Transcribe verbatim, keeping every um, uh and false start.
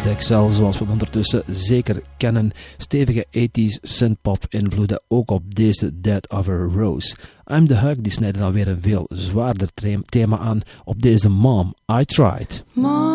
De Excel, zoals we hem ondertussen zeker kennen. Stevige tachtiger synthpop invloeden ook op deze Dead of a Rose. I'm the Hug die snijdt dan weer een veel zwaarder thema aan op deze Mom, I Tried. Mom.